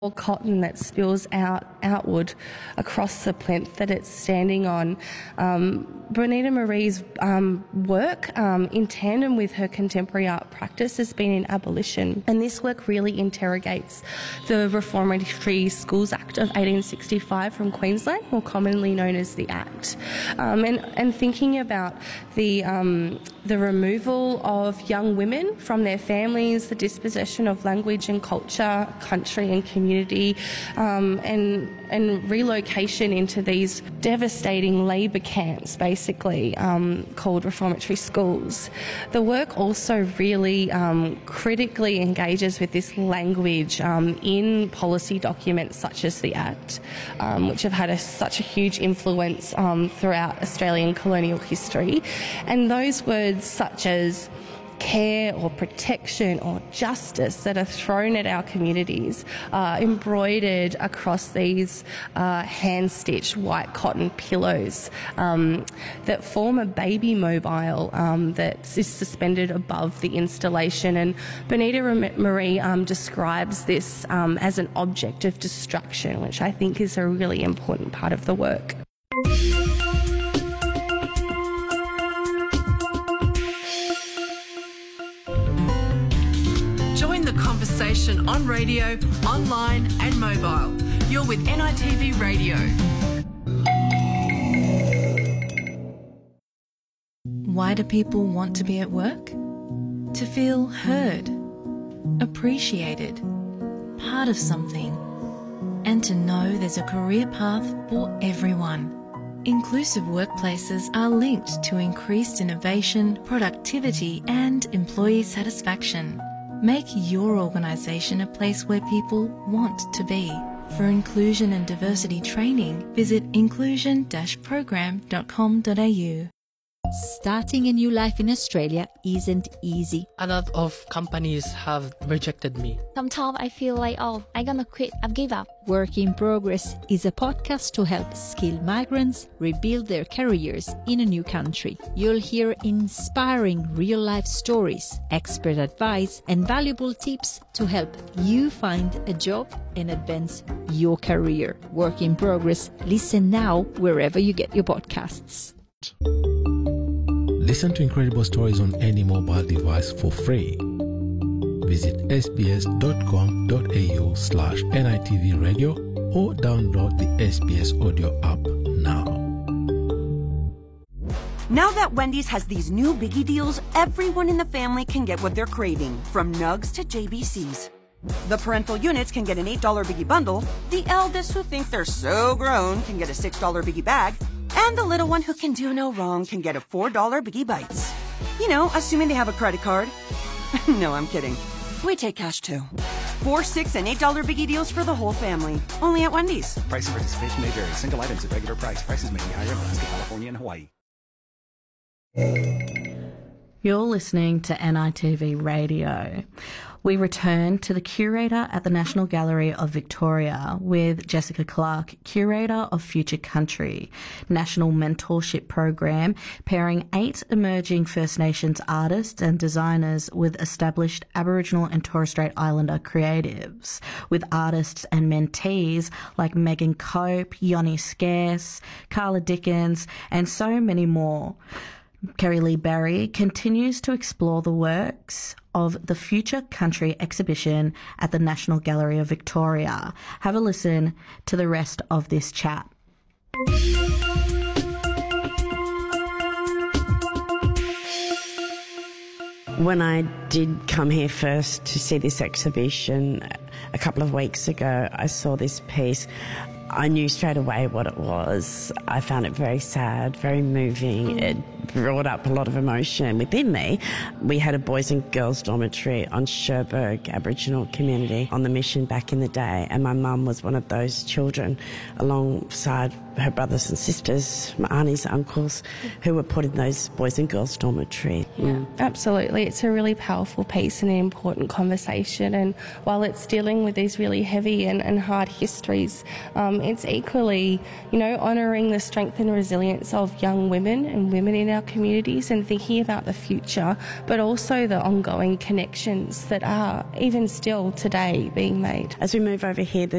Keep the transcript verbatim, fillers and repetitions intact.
or cotton that spills out outward across the plinth that it's standing on. Um, Bernita Marie's um, work, um, in tandem with her contemporary art practice, has been in abolition, and this work really interrogates the Reformatory Schools Act of eighteen sixty-five from Queensland, more commonly known as the Act, um, and, and thinking about the um, the removal of young women from their families, the dispossession of language and culture, country and community, um, and and relocation into these devastating labour camps, basically, um, called reformatory schools. The work also really um, critically engages with this language um, in policy documents such as the Act, um, which have had a, such a huge influence um, throughout Australian colonial history. And those words such as care or protection or justice that are thrown at our communities are embroidered across these uh, hand-stitched white cotton pillows um, that form a baby mobile um, that is suspended above the installation. And Bernita Marie um, describes this um, as an object of destruction, which I think is a really important part of the work. Conversation on radio, online and mobile. You're with N I T V Radio. Why do people want to be at work? To feel heard, appreciated, part of something, and to know there's a career path for everyone. Inclusive workplaces are linked to increased innovation, productivity, and employee satisfaction. Make your organisation a place where people want to be. For inclusion and diversity training, visit inclusion dash program dot com dot a u. Starting a new life in Australia isn't easy. A lot of companies have rejected me. Sometimes I feel like, oh, I'm gonna quit, I've give up. Work in Progress is a podcast to help skilled migrants rebuild their careers in a new country. You'll hear inspiring real-life stories, expert advice, and valuable tips to help you find a job and advance your career. Work in Progress. Listen now wherever you get your podcasts. Listen to incredible stories on any mobile device for free. Visit sbs.com.au slash NITV radio or download the S B S audio app now. Now that Wendy's has these new biggie deals, everyone in the family can get what they're craving, from nugs to J B Cs. The parental units can get an eight dollar biggie bundle, the eldest who think they're so grown can get a six dollar biggie bag, and the little one who can do no wrong can get a four dollar Biggie Bites. You know, assuming they have a credit card. No, I'm kidding. We take cash too. Four, six, and eight dollar Biggie deals for the whole family. Only at Wendy's. Price and participation may vary. Single items at regular price. Prices may be higher in Alaska, California, and Hawaii. You're listening to N I T V Radio. We return to the curator at the National Gallery of Victoria with Jessica Clark, curator of Future Country, national mentorship program pairing eight emerging First Nations artists and designers with established Aboriginal and Torres Strait Islander creatives, with artists and mentees like Megan Cope, Yoni Scarce, Carla Dickens, and so many more. Kerry Lee Barry continues to explore the works of the Future Country exhibition at the National Gallery of Victoria. Have a listen to the rest of this chat. When I did come here first to see this exhibition a couple of weeks ago, I saw this piece. I knew straight away what it was. I found it very sad, very moving. It brought up a lot of emotion within me. We had a boys and girls dormitory on Cherbourg Aboriginal community on the mission back in the day, and my mum was one of those children alongside her brothers and sisters, my aunties, uncles, who were put in those boys and girls dormitory. Yeah, mm. Absolutely. It's a really powerful piece and an important conversation, and while it's dealing with these really heavy and, and hard histories, um, it's equally, you know, honouring the strength and resilience of young women and women in our communities and thinking about the future, but also the ongoing connections that are even still today being made. As we move over here, the